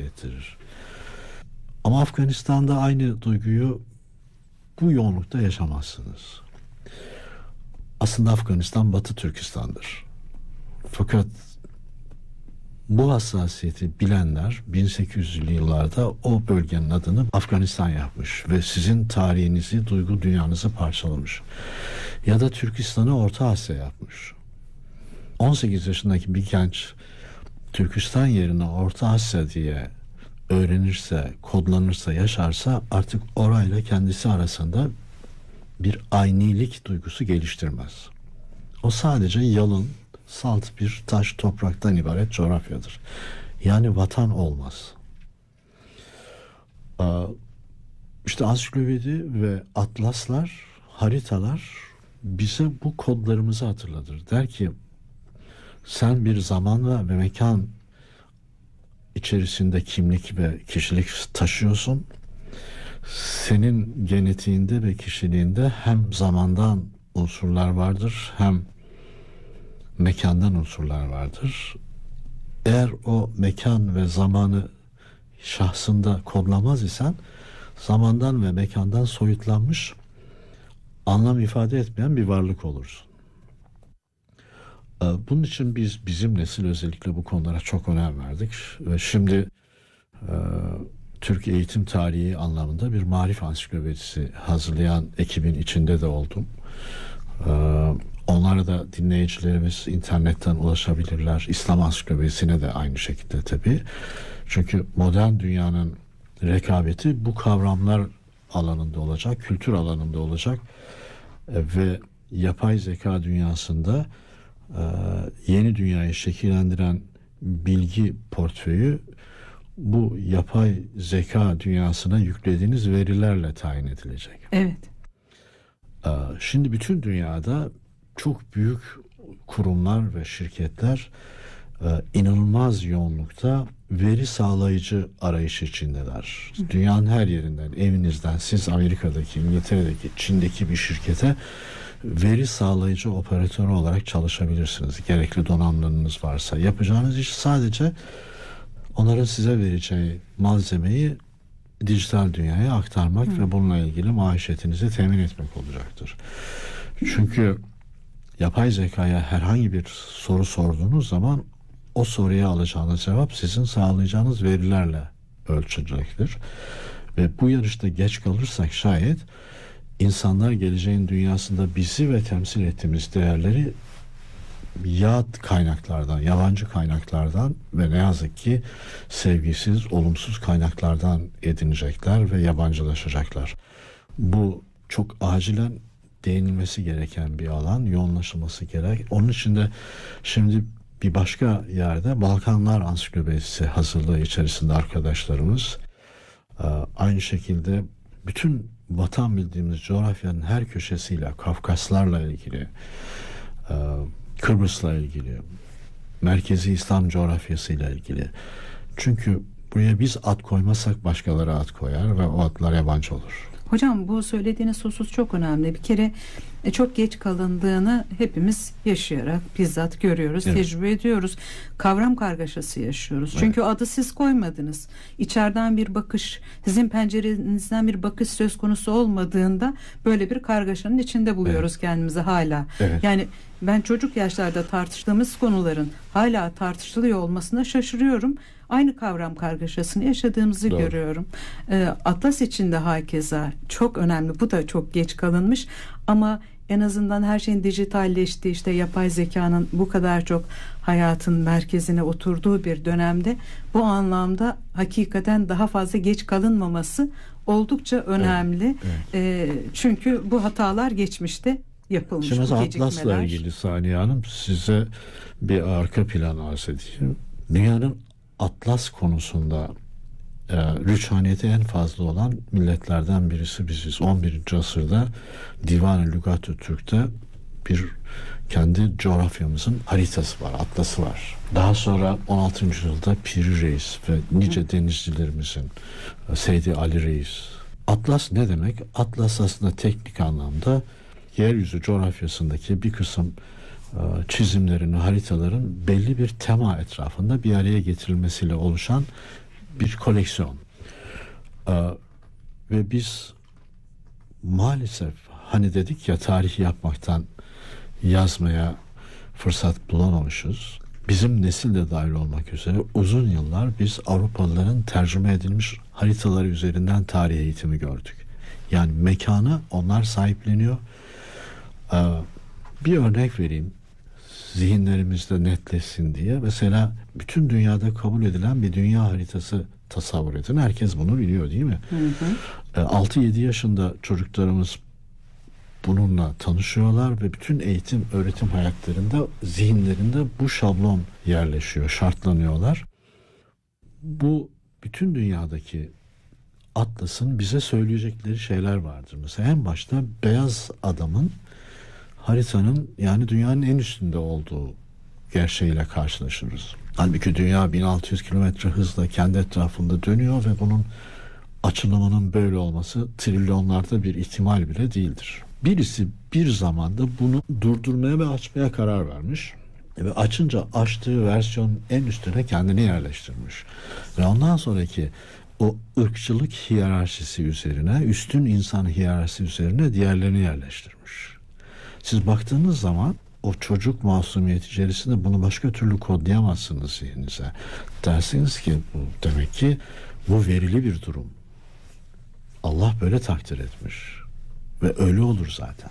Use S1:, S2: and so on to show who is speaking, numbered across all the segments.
S1: ettirir. Ama Afganistan'da aynı duyguyu bu yoğunlukta yaşamazsınız. Aslında Afganistan Batı Türkistan'dır. Fakat bu hassasiyeti bilenler 1800'lü yıllarda o bölgenin adını Afganistan yapmış ve sizin tarihinizi, duygu dünyanızı parçalamış. Ya da Türkistan'ı Orta Asya yapmış. 18 yaşındaki bir genç Türkistan yerine Orta Asya diye öğrenirse, kodlanırsa, yaşarsa artık orayla kendisi arasında bir aynilik duygusu geliştirmez. O sadece yalın, salt bir taş topraktan ibaret coğrafyadır. Yani vatan olmaz. İşte ansiklopedi ve atlaslar, haritalar bize bu kodlarımızı hatırlatır. Der ki sen bir zaman ve mekan içerisinde kimlik ve kişilik taşıyorsun. Senin genetiğinde ve kişiliğinde hem zamandan unsurlar vardır hem mekandan unsurlar vardır. Eğer o mekan ve zamanı şahsında kodlamaz isen zamandan ve mekandan soyutlanmış, anlam ifade etmeyen bir varlık olursun. Bunun için bizim nesil özellikle bu konulara çok önem verdik ve şimdi Türk eğitim tarihi anlamında bir marif ansiklopedisi hazırlayan ekibin içinde de oldum. Onlara da dinleyicilerimiz internetten ulaşabilirler. İslam ansiklopedisine de aynı şekilde tabii. Çünkü modern dünyanın rekabeti bu kavramlar alanında olacak, kültür alanında olacak ve yapay zeka dünyasında yeni dünyayı şekillendiren bilgi portföyü bu yapay zeka dünyasına yüklediğiniz verilerle tayin edilecek.
S2: Evet.
S1: Şimdi bütün dünyada çok büyük kurumlar ve şirketler inanılmaz yoğunlukta veri sağlayıcı arayış içindeler. Dünyanın her yerinden, evinizden, siz Amerika'daki, İngiltere'deki, Çin'deki bir şirkete veri sağlayıcı operatörü olarak çalışabilirsiniz. Gerekli donanımlarınız varsa. Yapacağınız iş sadece onların size vereceği malzemeyi dijital dünyaya aktarmak ve bununla ilgili maişetinizi temin etmek olacaktır. Çünkü yapay zekaya herhangi bir soru sorduğunuz zaman o soruya alacağınız cevap sizin sağlayacağınız verilerle ölçülecektir. Ve bu yarışta geç kalırsak şayet insanlar geleceğin dünyasında bizi ve temsil ettiğimiz değerleri yad kaynaklardan, yabancı kaynaklardan ve ne yazık ki sevgisiz, olumsuz kaynaklardan edinecekler ve yabancılaşacaklar. Bu çok acilen değinilmesi gereken bir alan, yoğunlaşılması gerek. Onun için de şimdi bir başka yerde Balkanlar Ansiklopedisi hazırlığı içerisinde arkadaşlarımız aynı şekilde bütün vatan bildiğimiz coğrafyanın her köşesiyle, Kafkaslarla ilgili, Kıbrıs'la ilgili, Merkezi İslam coğrafyasıyla ilgili. Çünkü buraya biz ad koymazsak başkaları ad koyar ve o adlar yabancı olur.
S2: Hocam bu söylediğiniz husus çok önemli. Bir kere çok geç kalındığını hepimiz yaşayarak bizzat görüyoruz, evet, tecrübe ediyoruz. Kavram kargaşası yaşıyoruz. Evet. Çünkü adı siz koymadınız. İçeriden bir bakış, sizin pencerenizden bir bakış söz konusu olmadığında böyle bir kargaşanın içinde buluyoruz, evet, kendimizi hala. Evet. Yani ben çocuk yaşlarda tartıştığımız konuların hala tartışılıyor olmasına şaşırıyorum. Aynı kavram kargaşasını yaşadığımızı doğru görüyorum. Atlas için de hakeza çok önemli. Bu da çok geç kalınmış ama en azından her şeyin dijitalleştiği, işte yapay zekanın bu kadar çok hayatın merkezine oturduğu bir dönemde bu anlamda hakikaten daha fazla geç kalınmaması oldukça önemli. Evet, evet. Çünkü bu hatalar geçmişte yapılmış.
S1: Şimdi Atlas'la ilgili Saniye Hanım size bir arka plan arz edeyim. Dünyanın Atlas konusunda rüçhaniyeti en fazla olan milletlerden birisi biziz. 11. asırda Divan-ı Lügat-ı Türk'te bir kendi coğrafyamızın haritası var, atlası var. Daha sonra 16. yüzyılda Piri Reis ve nice denizcilerimizin Seydi Ali Reis. Atlas ne demek? Atlas aslında teknik anlamda yeryüzü coğrafyasındaki bir kısım çizimlerin, haritaların belli bir tema etrafında bir araya getirilmesiyle oluşan bir koleksiyon. Ve biz maalesef hani dedik ya tarih yapmaktan yazmaya fırsat bulamamışız. Bizim nesil de dahil olmak üzere uzun yıllar biz Avrupalıların tercüme edilmiş haritaları üzerinden tarih eğitimi gördük. Yani mekanı onlar sahipleniyor. Bir örnek vereyim. Zihinlerimizde netleşsin diye. Mesela bütün dünyada kabul edilen bir dünya haritası tasavvur edin. Herkes bunu biliyor değil mi? 6-7 yaşında çocuklarımız bununla tanışıyorlar ve bütün eğitim, öğretim hayatlarında zihinlerinde bu şablon yerleşiyor, şartlanıyorlar. Bu bütün dünyadaki atlasın bize söyleyecekleri şeyler vardır. Mesela en başta beyaz adamın haritanın yani dünyanın en üstünde olduğu gerçeğiyle karşılaşırız. Halbuki dünya 1600 kilometre hızla kendi etrafında dönüyor ve bunun açılımının böyle olması trilyonlarda bir ihtimal bile değildir. Birisi bir zamanda bunu durdurmaya ve açmaya karar vermiş ve açınca açtığı versiyonun en üstüne kendini yerleştirmiş. Ve ondan sonraki o ırkçılık hiyerarşisi üzerine, üstün insan hiyerarşisi üzerine diğerlerini yerleştirmiş. Siz baktığınız zaman o çocuk masumiyeti içerisinde bunu başka türlü kodlayamazsınız zihninize. Dersiniz ki bu demek ki bu verili bir durum. Allah böyle takdir etmiş. Ve öyle olur zaten.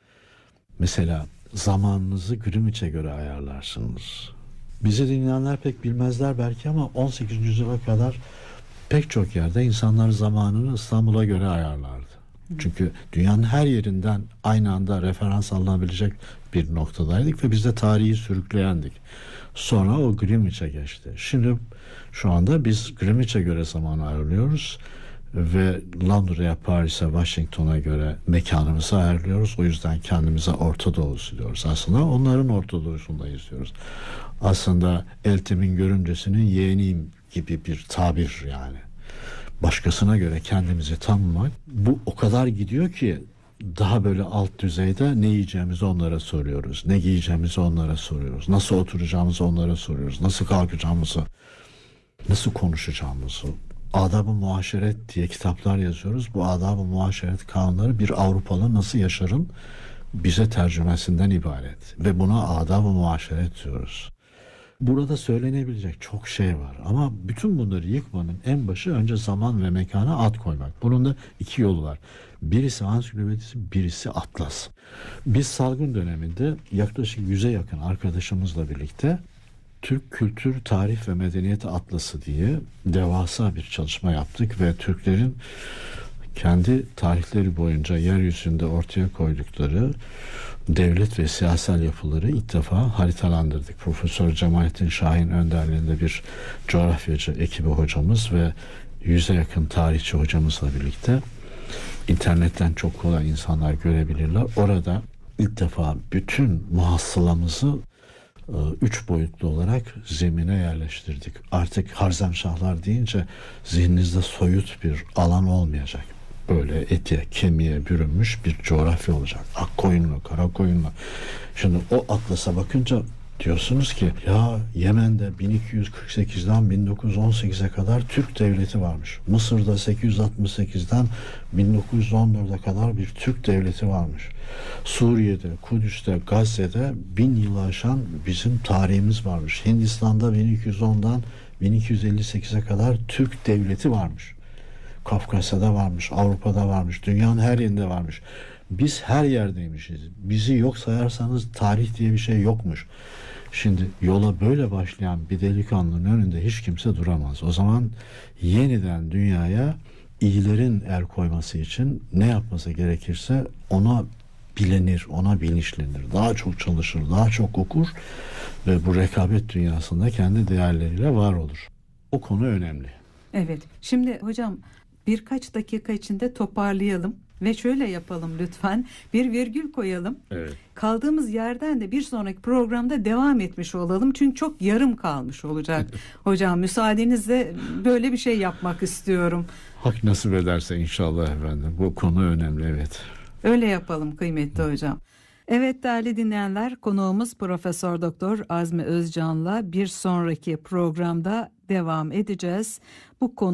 S1: Mesela zamanınızı Greenwich'e göre ayarlarsınız. Bizi dinleyenler pek bilmezler belki ama 18. yüzyıla kadar pek çok yerde insanlar zamanını İstanbul'a göre ayarlardı. Çünkü dünyanın her yerinden aynı anda referans alınabilecek bir noktadaydık ve biz de tarihi sürükleyendik. Sonra o Greenwich'e geçti. Şimdi şu anda biz Greenwich'e göre zaman ayarlıyoruz ve Londra'ya, Paris'e, Washington'a göre mekanımızı ayarlıyoruz. O yüzden kendimize Orta Doğusu diyoruz. Aslında onların Orta Doğusu'ndayız diyoruz. Aslında Eltim'in görümcesinin yeğeniyim gibi bir tabir yani. Başkasına göre kendimizi tanımak bu o kadar gidiyor ki daha böyle alt düzeyde ne yiyeceğimizi onlara soruyoruz. Ne giyeceğimizi onlara soruyoruz. Nasıl oturacağımızı onlara soruyoruz. Nasıl kalkacağımızı, nasıl konuşacağımızı. Adab-ı muaşeret diye kitaplar yazıyoruz. Bu adab-ı muaşeret kanunları bir Avrupalı nasıl yaşarın bize tercümesinden ibaret. Ve buna adab-ı muaşeret diyoruz. Burada söylenebilecek çok şey var ama bütün bunları yıkmanın en başı önce zaman ve mekana ad koymak. Bunun da iki yolu var. Birisi ansiklopedisi, birisi atlas. Biz salgın döneminde yaklaşık 100'e yakın arkadaşımızla birlikte Türk Kültür, Tarih ve Medeniyet Atlası diye devasa bir çalışma yaptık ve Türklerin kendi tarihleri boyunca yeryüzünde ortaya koydukları devlet ve siyasal yapıları ilk defa haritalandırdık. Profesör Cemalettin Şahin önderliğinde bir coğrafyacı ekibi hocamız ve 100'e yakın tarihçi hocamızla birlikte internetten çok kolay insanlar görebilirler. Orada ilk defa bütün muhasılamızı 3 boyutlu olarak zemine yerleştirdik. Artık Harzemşahlar deyince zihninizde soyut bir alan olmayacak. Böyle ete, kemiğe bürünmüş bir coğrafya olacak. Akkoyunlu, Karakoyunlu. Şimdi o atlasa bakınca diyorsunuz ki ya Yemen'de 1248'den 1918'e kadar Türk devleti varmış. Mısır'da 868'den 1914'e kadar bir Türk devleti varmış. Suriye'de, Kudüs'te, Gazze'de 1000 yılı aşan bizim tarihimiz varmış. Hindistan'da 1210'dan 1258'e kadar Türk devleti varmış. Kafkasya'da varmış, Avrupa'da varmış, dünyanın her yerinde varmış. Biz her yerdeymişiz. Bizi yok sayarsanız tarih diye bir şey yokmuş. Şimdi yola böyle başlayan bir delikanlının önünde hiç kimse duramaz. O zaman yeniden dünyaya iyilerin el koyması için ne yapması gerekirse ona bilinir, ona bilinçlenir. Daha çok çalışır, daha çok okur ve bu rekabet dünyasında kendi değerleriyle var olur. O konu önemli.
S2: Evet. Şimdi hocam birkaç dakika içinde toparlayalım ve şöyle yapalım lütfen. Bir virgül koyalım.
S1: Evet.
S2: Kaldığımız yerden de bir sonraki programda devam etmiş olalım. Çünkü çok yarım kalmış olacak. Hocam müsaadenizle böyle bir şey yapmak istiyorum.
S1: Hak nasip ederse inşallah efendim. Bu konu önemli, evet.
S2: Öyle yapalım kıymetli hocam. Evet değerli dinleyenler, konuğumuz Profesör Doktor Azmi Özcan'la bir sonraki programda devam edeceğiz. Bu konu